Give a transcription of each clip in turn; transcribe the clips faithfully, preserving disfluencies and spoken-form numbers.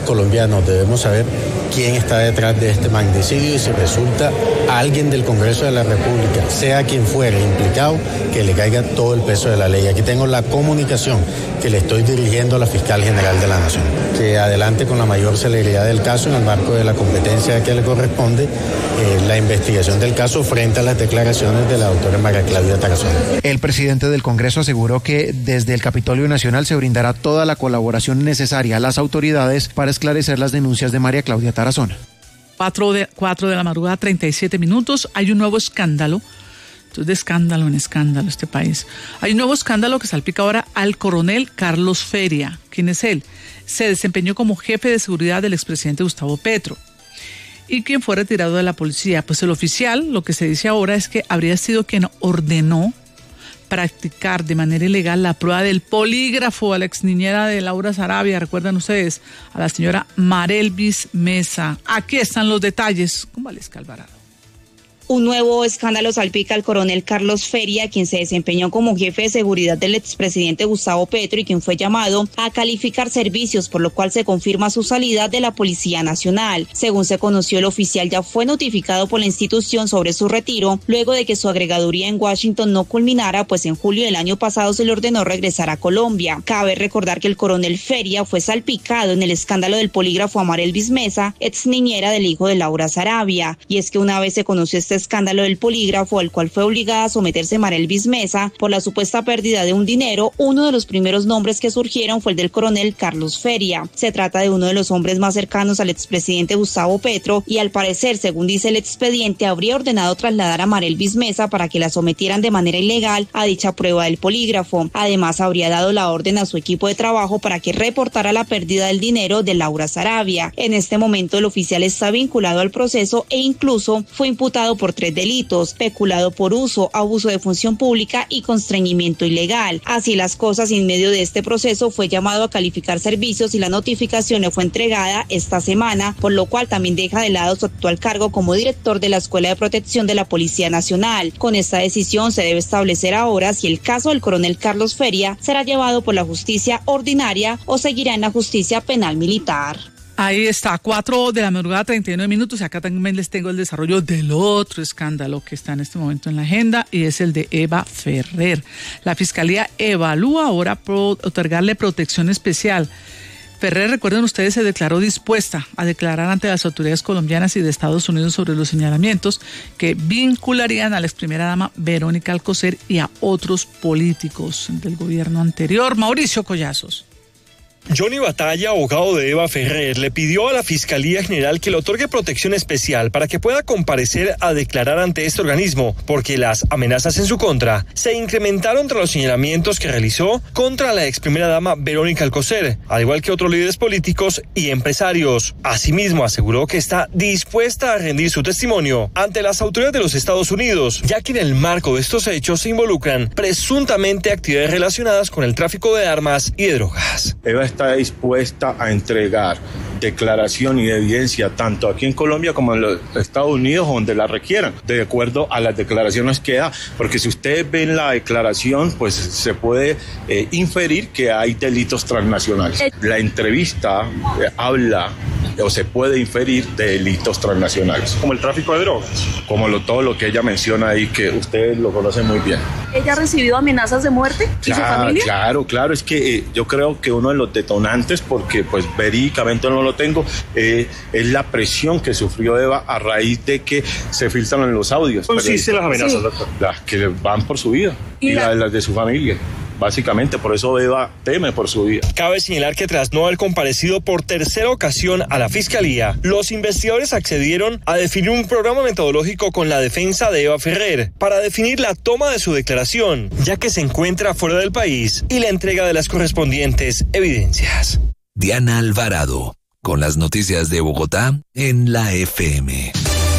colombianos debemos saber quién está detrás de este magnicidio y si resulta alguien del Congreso de la República, sea quien fuere implicado, que le caiga todo el peso de la ley. Aquí tengo la comunicación que le estoy dirigiendo a la Fiscal General de la Nación, que adelante con la mayor celeridad del caso en el marco de la competencia que le corresponde, eh, la investigación del caso frente a las declaraciones de la doctora María Claudia Tarazona. El presidente del Congreso aseguró que desde el Capitolio Nacional se brindará toda la colaboración necesaria a las autoridades para esclarecer las denuncias de María Claudia Tarazona. Cuatro de, cuatro de la madrugada, treinta y siete minutos. Hay un nuevo escándalo. Esto es de escándalo en escándalo este país. Hay un nuevo escándalo que salpica ahora al coronel Carlos Feria. ¿Quién es él? Se desempeñó como jefe de seguridad del expresidente Gustavo Petro. ¿Y quién fue retirado de la policía? Pues el oficial, lo que se dice ahora es que habría sido quien ordenó practicar de manera ilegal la prueba del polígrafo a la ex niñera de Laura Sarabia, recuerdan ustedes, a la señora Marelvis Mesa. Aquí están los detalles con Valesca Alvarado. Un nuevo escándalo salpica al coronel Carlos Feria, quien se desempeñó como jefe de seguridad del expresidente Gustavo Petro y quien fue llamado a calificar servicios, por lo cual se confirma su salida de la Policía Nacional. Según se conoció, el oficial ya fue notificado por la institución sobre su retiro, luego de que su agregaduría en Washington no culminara, pues en julio del año pasado se le ordenó regresar a Colombia. Cabe recordar que el coronel Feria fue salpicado en el escándalo del polígrafo a Marelvis Mesa, ex niñera del hijo de Laura Sarabia. Y es que una vez se conoció este escándalo del polígrafo, al cual fue obligada a someterse Marelvis Mesa por la supuesta pérdida de un dinero, uno de los primeros nombres que surgieron fue el del coronel Carlos Feria. Se trata de uno de los hombres más cercanos al expresidente Gustavo Petro y al parecer, según dice el expediente, habría ordenado trasladar a Marelvis Mesa para que la sometieran de manera ilegal a dicha prueba del polígrafo. Además, habría dado la orden a su equipo de trabajo para que reportara la pérdida del dinero de Laura Sarabia. En este momento, el oficial está vinculado al proceso e incluso fue imputado por tres delitos: peculado por uso, abuso de función pública y constreñimiento ilegal. Así las cosas, en medio de este proceso fue llamado a calificar servicios y la notificación le fue entregada esta semana, por lo cual también deja de lado su actual cargo como director de la Escuela de Protección de la Policía Nacional. Con esta decisión se debe establecer ahora si el caso del coronel Carlos Feria será llevado por la justicia ordinaria o seguirá en la justicia penal militar. Ahí está, cuatro de la madrugada, treinta y nueve minutos, y acá también les tengo el desarrollo del otro escándalo que está en este momento en la agenda, y es el de Eva Ferrer. La Fiscalía evalúa ahora pro, otorgarle protección especial. Ferrer, recuerden ustedes, se declaró dispuesta a declarar ante las autoridades colombianas y de Estados Unidos sobre los señalamientos que vincularían a la ex primera dama Verónica Alcocer y a otros políticos del gobierno anterior. Mauricio Collazos. Johnny Batalla, abogado de Eva Ferrer, le pidió a la Fiscalía General que le otorgue protección especial para que pueda comparecer a declarar ante este organismo, porque las amenazas en su contra se incrementaron tras los señalamientos que realizó contra la ex primera dama Verónica Alcocer, al igual que otros líderes políticos y empresarios. Asimismo, aseguró que está dispuesta a rendir su testimonio ante las autoridades de los Estados Unidos, ya que en el marco de estos hechos se involucran presuntamente actividades relacionadas con el tráfico de armas y de drogas. Eva está dispuesta a entregar declaración y evidencia tanto aquí en Colombia como en los Estados Unidos, donde la requieran, de acuerdo a las declaraciones que da, porque si ustedes ven la declaración, pues se puede eh, inferir que hay delitos transnacionales. La entrevista eh, habla o se puede inferir de delitos transnacionales. Como el tráfico de drogas. Como lo, todo lo que ella menciona ahí, que ustedes lo conocen muy bien. ¿Ella ha recibido amenazas de muerte? ¿Y claro, su familia? Claro, claro, es que eh, yo creo que uno de los detonantes, porque pues verídicamente no lo tengo, eh, es la presión que sufrió Eva a raíz de que se filtran los audios. ¿Cómo consisten las amenazas, sí. doctor? Las que van por su vida y, y la... las de su familia. Básicamente, por eso Eva teme por su vida. Cabe señalar que tras no haber comparecido por tercera ocasión a la Fiscalía, los investigadores accedieron a definir un programa metodológico con la defensa de Eva Ferrer para definir la toma de su declaración, ya que se encuentra fuera del país, y la entrega de las correspondientes evidencias. Diana Alvarado, con las noticias de Bogotá en la F M.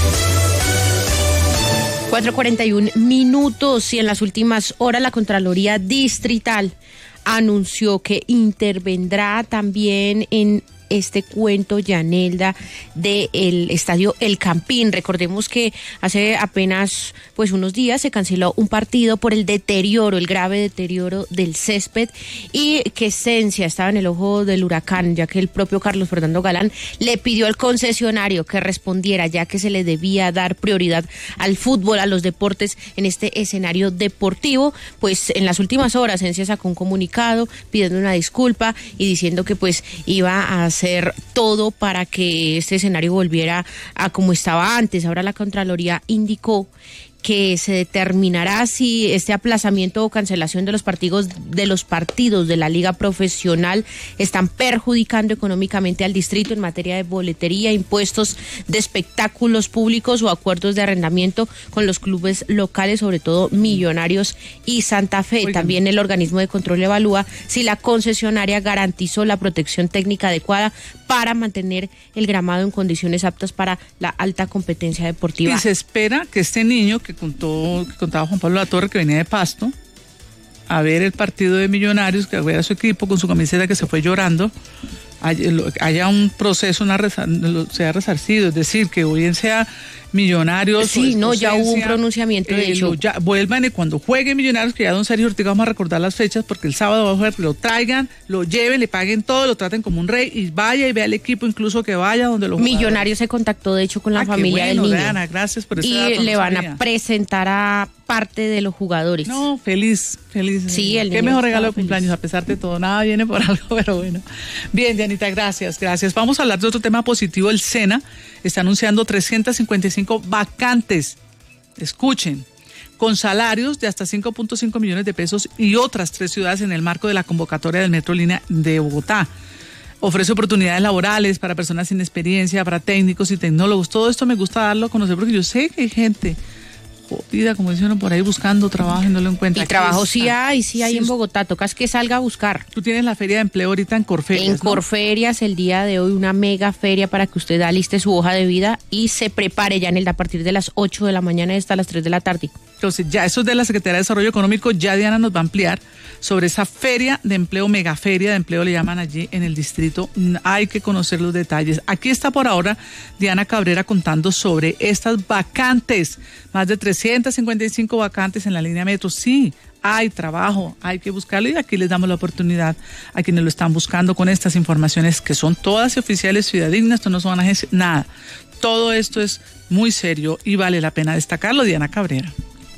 cuatro cuarenta y un minutos, y en las últimas horas la Contraloría Distrital anunció que intervendrá también en este cuento, Yanelda, del estadio El Campín. Recordemos que hace apenas pues unos días se canceló un partido por el deterioro, el grave deterioro del césped, y que Esencia estaba en el ojo del huracán, ya que el propio Carlos Fernando Galán le pidió al concesionario que respondiera, ya que se le debía dar prioridad al fútbol, a los deportes en este escenario deportivo. Pues en las últimas horas Esencia sacó un comunicado pidiendo una disculpa y diciendo que pues iba a hacer todo para que este escenario volviera a como estaba antes. Ahora la Contraloría indicó que se determinará si este aplazamiento o cancelación de los partidos de los partidos de la Liga Profesional están perjudicando económicamente al distrito en materia de boletería, impuestos de espectáculos públicos o acuerdos de arrendamiento con los clubes locales, sobre todo Millonarios y Santa Fe. Oigan. También el organismo de control evalúa si la concesionaria garantizó la protección técnica adecuada para mantener el gramado en condiciones aptas para la alta competencia deportiva. Y se espera que este niño que contó, que contaba Juan Pablo Latorre, que venía de Pasto a ver el partido de Millonarios, que ver a su equipo con su camiseta, que se fue llorando, haya, haya un proceso, una resa, sea resarcido, es decir, que hoy en sea Millonarios. Sí, no, ya hubo un pronunciamiento, de eh, hecho. Lo, ya, vuelvan y cuando jueguen Millonarios, que ya don Sergio Ortiga vamos a recordar las fechas, porque el sábado va a jugar, lo traigan, lo lleven, le paguen todo, lo traten como un rey y vaya y vea al equipo, incluso que vaya donde lo jugadores. Millonarios se contactó, de hecho, con la ah, familia bueno, del niño. Diana, gracias por ese y dato, le no van sabía. a presentar a parte de los jugadores. No, feliz, feliz. Sí, el Qué niño mejor regalo de feliz. cumpleaños, a pesar de todo. Nada viene por algo, pero bueno. Bien, Dianita, gracias, gracias. Vamos a hablar de otro tema positivo. El SENA está anunciando trescientas cincuenta y cinco vacantes. Escuchen, con salarios de hasta cinco punto cinco millones de pesos y otras tres ciudades en el marco de la convocatoria del Metro Línea de Bogotá. Ofrece oportunidades laborales para personas sin experiencia, para técnicos y tecnólogos. Todo esto me gusta darlo a conocer porque yo sé que hay gente jodida, como dicen por ahí, buscando trabajo y no lo encuentra. Y trabajo sí hay, sí hay sí, en Bogotá, tocas que salga a buscar. Tú tienes la feria de empleo ahorita en Corferias, En ¿no? Corferias, el día de hoy, una mega feria para que usted aliste su hoja de vida y se prepare ya en el a partir de las ocho de la mañana hasta las tres de la tarde. Entonces, ya eso es de la Secretaría de Desarrollo Económico, ya Diana nos va a ampliar sobre esa feria de empleo, megaferia de empleo le llaman allí en el distrito. Hay que conocer los detalles. Aquí está por ahora Diana Cabrera contando sobre estas vacantes, más de trescientas cincuenta y cinco vacantes en la línea metro. Sí, hay trabajo, hay que buscarlo y aquí les damos la oportunidad a quienes lo están buscando con estas informaciones que son todas oficiales, fidedignas, esto no son agencias, nada. Todo esto es muy serio y vale la pena destacarlo. Diana Cabrera.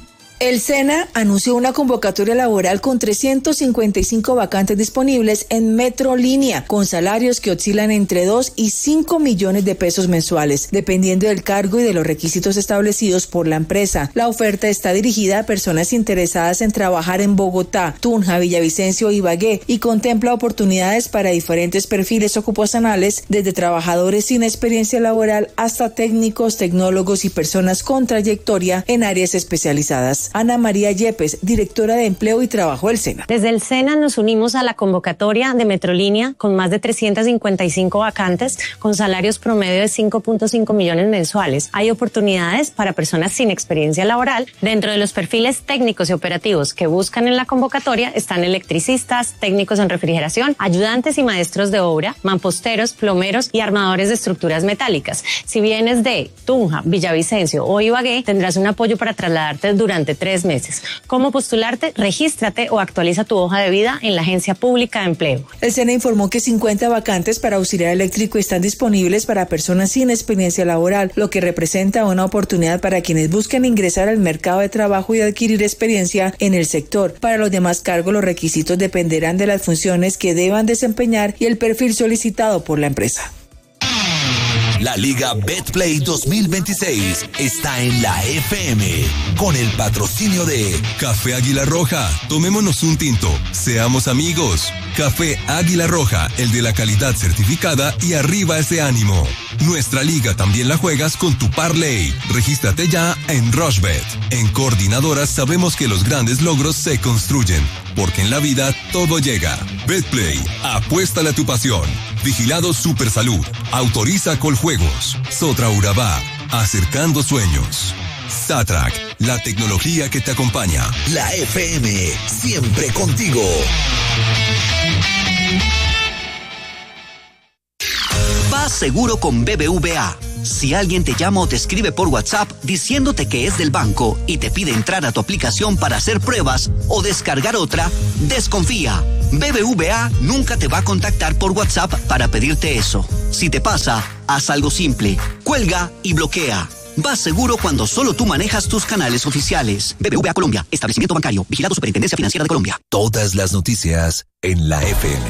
El SENA anunció una convocatoria laboral con trescientas cincuenta y cinco vacantes disponibles en Metro Línea, con salarios que oscilan entre dos y cinco millones de pesos mensuales, dependiendo del cargo y de los requisitos establecidos por la empresa. La oferta está dirigida a personas interesadas en trabajar en Bogotá, Tunja, Villavicencio y Ibagué y contempla oportunidades para diferentes perfiles ocupacionales, desde trabajadores sin experiencia laboral hasta técnicos, tecnólogos y personas con trayectoria en áreas especializadas. Ana María Yepes, directora de Empleo y Trabajo del SENA. Desde el SENA nos unimos a la convocatoria de Metrolínea con más de trescientas cincuenta y cinco vacantes con salarios promedio de cinco punto cinco millones mensuales. Hay oportunidades para personas sin experiencia laboral. Dentro de los perfiles técnicos y operativos que buscan en la convocatoria están electricistas, técnicos en refrigeración, ayudantes y maestros de obra, mamposteros, plomeros y armadores de estructuras metálicas. Si vienes de Tunja, Villavicencio o Ibagué, tendrás un apoyo para trasladarte durante tres meses. ¿Cómo postularte? Regístrate o actualiza tu hoja de vida en la Agencia Pública de Empleo. El SENA informó que cincuenta vacantes para auxiliar eléctrico están disponibles para personas sin experiencia laboral, lo que representa una oportunidad para quienes buscan ingresar al mercado de trabajo y adquirir experiencia en el sector. Para los demás cargos, los requisitos dependerán de las funciones que deban desempeñar y el perfil solicitado por la empresa. La Liga Betplay dos mil veintiséis está en la F M con el patrocinio de Café Águila Roja. Tomémonos un tinto, seamos amigos. Café Águila Roja, el de la calidad certificada y arriba ese ánimo. Nuestra liga también la juegas con tu parlay. Regístrate ya en Rushbet. En Coordinadoras sabemos que los grandes logros se construyen, porque en la vida todo llega. Betplay, apuéstale a tu pasión. Vigilado Supersalud. Autoriza Coljuegos. Sotra Urabá. Acercando sueños. Satrac, la tecnología que te acompaña. La F M, siempre contigo. Vas seguro con B B V A. Si alguien te llama o te escribe por WhatsApp diciéndote que es del banco y te pide entrar a tu aplicación para hacer pruebas o descargar otra, desconfía. B B V A nunca te va a contactar por WhatsApp para pedirte eso. Si te pasa, haz algo simple. Cuelga y bloquea. Vas seguro cuando solo tú manejas tus canales oficiales. B B V A Colombia, establecimiento bancario, vigilado Superintendencia Financiera de Colombia. Todas las noticias en la F M.